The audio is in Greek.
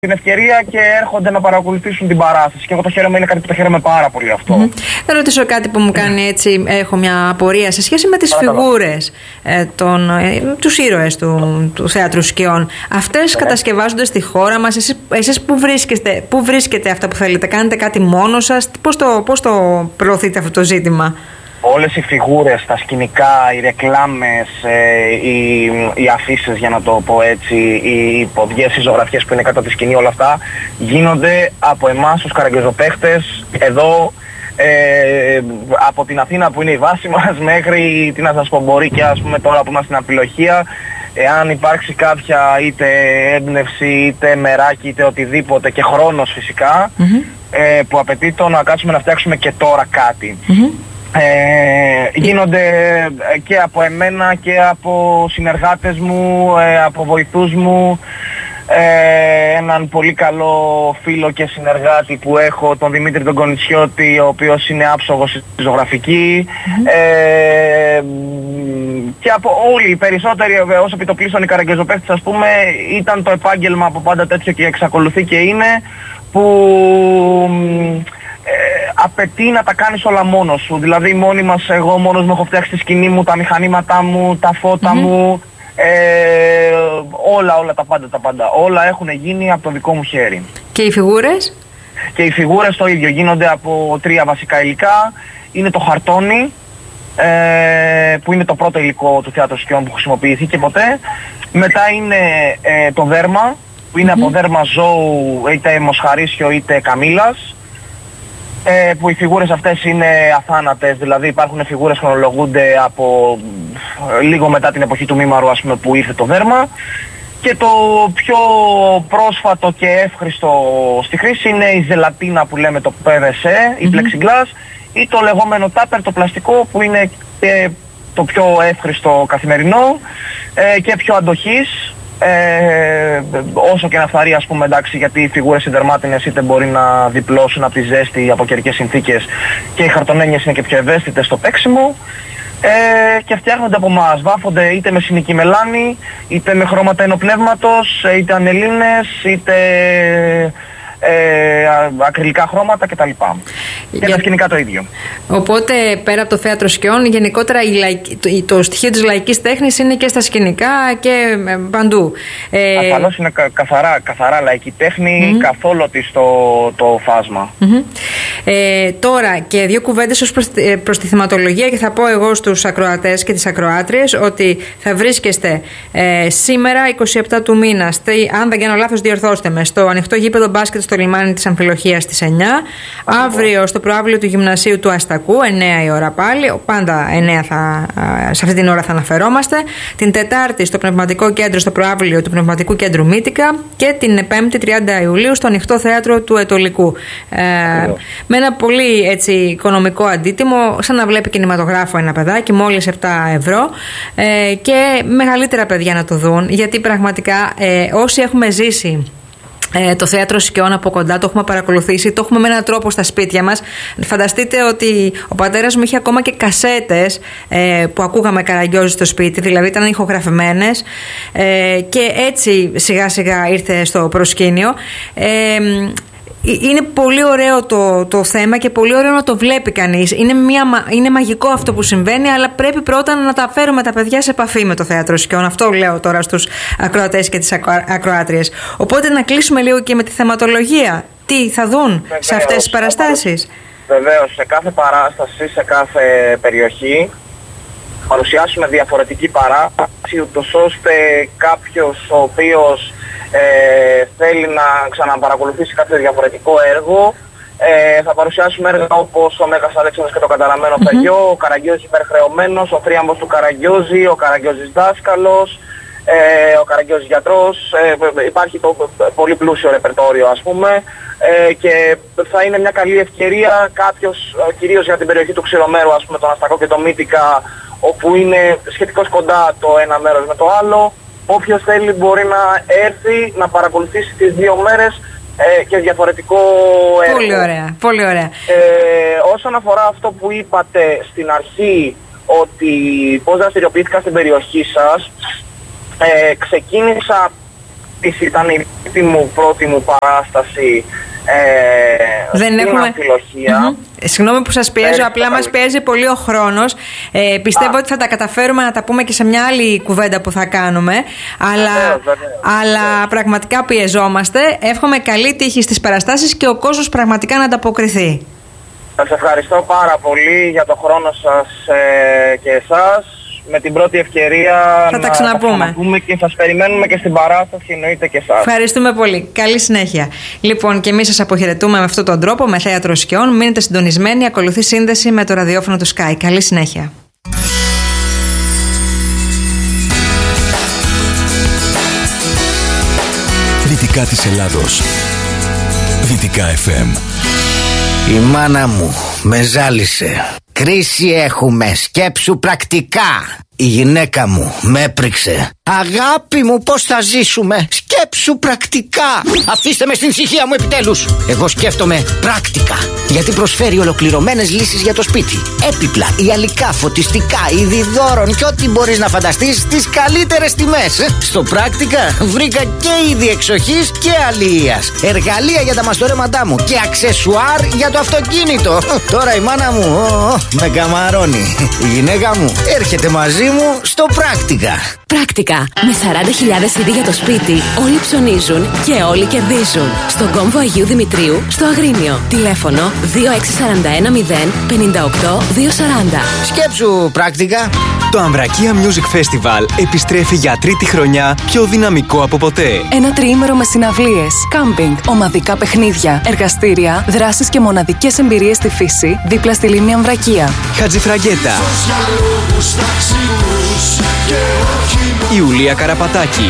την ευκαιρία και έρχονται να παρακολουθήσουν την παράσταση. Και εγώ το χαίρομαι, είναι κάτι που το χαίρομαι πάρα πολύ αυτό. Θα ρωτήσω κάτι που μου κάνει έτσι, έχω μια απορία σε σχέση με τις φιγούρες, τους ήρωες του Θέατρου Σκιών. Αυτές κατασκευάζονται στη χώρα μας. Εσείς πού βρίσκετε αυτά που θέλετε, κάνετε κάτι μόνο σας, πώς το προωθείτε αυτό το ζήτημα? Όλες οι φιγούρες, τα σκηνικά, οι ρεκλάμες, οι αφίσες, για να το πω έτσι, οι ποδιές, οι ζωγραφιές που είναι κάτω από τη σκηνή, όλα αυτά γίνονται από εμάς τους καραγκιόζοπαίχτες εδώ, από την Αθήνα που είναι η βάση μας μέχρι, τι να σας πω, μπορεί και ας πούμε τώρα που είμαστε στην Απυλοχία, εάν υπάρξει κάποια είτε έμπνευση, είτε μεράκι, είτε οτιδήποτε και χρόνος φυσικά, που απαιτεί το να κάτσουμε να φτιάξουμε και τώρα κάτι. Γίνονται και από εμένα και από συνεργάτες μου, από βοηθούς μου, έναν πολύ καλό φίλο και συνεργάτη που έχω, τον Δημήτρη τον Κονιτσιώτη, ο οποίος είναι άψογος στη ζωγραφική, και από όλοι οι περισσότεροι, όσο επιτοπλίστων οι καραγκιόζοπαίχτες, ας πούμε, ήταν το επάγγελμα από πάντα τέτοιο και εξακολουθεί και είναι, που απαιτεί να τα κάνεις όλα μόνος σου. Δηλαδή μόνοι μας, εγώ μόνος μου έχω φτιάξει τη σκηνή μου, τα μηχανήματά μου, τα φώτα μου, όλα τα πάντα. Όλα έχουν γίνει από το δικό μου χέρι. Και οι φιγούρες? Και οι φιγούρες το ίδιο, γίνονται από 3 βασικά υλικά. Είναι το χαρτόνι, που είναι το πρώτο υλικό του Θεάτρου Σκιών που χρησιμοποιήθηκε ποτέ. Μετά είναι το δέρμα, που είναι από δέρμα ζώου, είτε μοσχαρίσιο είτε καμήλας, που οι φιγούρες αυτές είναι αθάνατες, δηλαδή υπάρχουν φιγούρες που χρονολογούνται από λίγο μετά την εποχή του Μήμαρου, ας πούμε, που ήρθε το δέρμα. Και το πιο πρόσφατο και εύχριστο στη χρήση είναι η ζελατίνα που λέμε, το PVC, η plexiglass, ή το λεγόμενο τάπερ, το πλαστικό, που είναι το πιο εύχριστο καθημερινό και πιο αντοχής. Όσο και να φθαρεί, ας πούμε, εντάξει, γιατί οι φιγούρες συνδερμάτινες είτε μπορεί να διπλώσουν από τη ζέστη, από καιρικές συνθήκες, και οι χαρτονένιες είναι και πιο ευαίσθητες στο παίξιμο, και φτιάχνονται από εμάς. Βάφονται είτε με συνοική μελάνη, είτε με χρώματα ενοπνεύματος, είτε ανελίνες, είτε ακριλικά χρώματα κτλ. Και τα σκηνικά το ίδιο. Οπότε πέρα από το Θέατρο Σκιών, γενικότερα το στοιχείο της λαϊκής τέχνης είναι και στα σκηνικά και παντού. Ασφαλώς είναι καθαρά λαϊκή τέχνη, καθόλου της το φάσμα. Τώρα και 2 κουβέντες ως προς τη θεματολογία, και θα πω εγώ στους ακροατές και τις ακροάτριες ότι θα βρίσκεστε σήμερα 27 του μήνα, αν δεν κάνω λάθος διορθώστε με, στο ανοιχτό γήπεδο μπάσκετ στο λιμάνι της Αμφιλοχίας στις 9, αύριο στο προαύλιο του Γυμνασίου του Αστακού 9 η ώρα πάλι, πάντα 9 σε αυτή την ώρα θα αναφερόμαστε, την Τετάρτη στο Πνευματικό Κέντρο, στο προαύλιο του Πνευματικού Κέντρου Μύτικα, και την 5η 30 Ιουλίου στο ανοιχτό θέατρο του Ετωλικού, με ένα πολύ έτσι οικονομικό αντίτιμο, σαν να βλέπει κινηματογράφο ένα παιδάκι, μόλις 7 ευρώ, και μεγαλύτερα παιδιά να το δουν, γιατί πραγματικά όσοι έχουμε ζήσει το Θέατρο Σκιών από κοντά, το έχουμε παρακολουθήσει, το έχουμε με έναν τρόπο στα σπίτια μας. Φανταστείτε ότι ο πατέρας μου είχε ακόμα και κασέτες που ακούγαμε Καραγκιόζη στο σπίτι, δηλαδή ήταν ηχογραφημένες, και έτσι σιγά σιγά ήρθε στο προσκήνιο. Είναι πολύ ωραίο το θέμα και πολύ ωραίο να το βλέπει κανείς. Είναι μαγικό αυτό που συμβαίνει, αλλά πρέπει πρώτα να τα φέρουμε τα παιδιά σε επαφή με το Θέατρο Σκιών. Αυτό λέω τώρα στους ακροατές και τις ακροάτριες. Οπότε να κλείσουμε λίγο και με τη θεματολογία. Τι θα δουν σε αυτές τις παραστάσεις? Βεβαίως, σε κάθε παράσταση, σε κάθε περιοχή παρουσιάσουμε διαφορετική παράσταση, ούτως ώστε κάποιος ο οποίος θέλει να ξαναπαρακολουθήσει κάποιο διαφορετικό έργο, θα παρουσιάσουμε έργα όπως ο Μέγας Αλέξανδρος και το καταραμένο φεγγιό, ο Καραγκιόζης υπερχρεωμένος, ο Θρίαμβος του Καραγκιόζη, ο Καραγκιόζης δάσκαλος, ο Καραγκιόζης γιατρός. Υπάρχει το πολύ πλούσιο ρεπερτόριο, ας πούμε, και θα είναι μια καλή ευκαιρία κάποιος, κυρίως για την περιοχή του Ξηρομέρου, ας πούμε, τον Αστακό και το Μύτικα, όπου είναι σχετικώς κοντά το ένα μέρος με το άλλο. Όποιος θέλει μπορεί να έρθει να παρακολουθήσει τις 2 μέρες και διαφορετικό έργο. Πολύ ωραία, πολύ ωραία. Όσον αφορά αυτό που είπατε στην αρχή, ότι πώς δραστηριοποιήθηκα στην περιοχή σας, ξεκίνησα ήταν η πρώτη μου παράσταση δεν έχουμε αμφιλοχία. Συγγνώμη που σας πιέζω, απλά μας πιέζει πολύ ο χρόνος. Πιστεύω ότι θα τα καταφέρουμε να τα πούμε και σε μια άλλη κουβέντα που θα κάνουμε. Αλλά πραγματικά πιεζόμαστε. Εύχομαι καλή τύχη στις παραστάσεις και ο κόσμος πραγματικά να ανταποκριθεί. Σας ευχαριστώ πάρα πολύ για το χρόνο σας και εσάς. Με την πρώτη ευκαιρία θα τα ξαναπούμε και σας περιμένουμε και στην παράσταση, εννοείται και εσάς. Ευχαριστούμε πολύ. Καλή συνέχεια. Λοιπόν, και εμείς σας αποχαιρετούμε με αυτόν τον τρόπο, με θέατρο σκιών. Μείνετε συντονισμένοι, ακολουθεί σύνδεση με το ραδιόφωνο του Sky. Καλή συνέχεια. Δυτικά της Ελλάδος. Δυτικά FM. Η μάνα μου με ζάλισε. Κρίση έχουμε, σκέψου πρακτικά. Η γυναίκα μου με έπριξε. Αγάπη μου, πώς θα ζήσουμε? Σκέψου πρακτικά. Αφήστε με στην ησυχία μου επιτέλους. Εγώ σκέφτομαι πράκτικα, γιατί προσφέρει ολοκληρωμένες λύσεις για το σπίτι. Έπιπλα, ιαλικά, φωτιστικά, είδη δώρων και ό,τι μπορείς να φανταστείς στις καλύτερες τιμές. Στο πράκτικα βρήκα και είδη εξοχής και αλληλείας. Εργαλεία για τα μαστορέματά μου και αξεσουάρ για το αυτοκίνητο. Τώρα η μάνα μου με καμαρώνει. Η γυναίκα μου έρχεται μαζί μου στο πράκτικα. Πράκτικα. Με 40.000 είδη για το σπίτι, όλοι ψωνίζουν και όλοι κερδίζουν. Στον κόμβο Αγίου Δημητρίου, στο Αγρίνιο. Τηλέφωνο 2641 0 58 240. Σκέψου πράκτικα. Το Αμβρακία Music Festival επιστρέφει για τρίτη χρονιά πιο δυναμικό από ποτέ. Ένα τριήμερο με συναυλίες, κάμπινγκ, ομαδικά παιχνίδια, εργαστήρια, δράσεις και μοναδικές εμπειρίες στη φύση, δίπλα στη λίμνη Αμβρακία. Χατζηφραγκέτα, Ιουλία Καραπατάκη,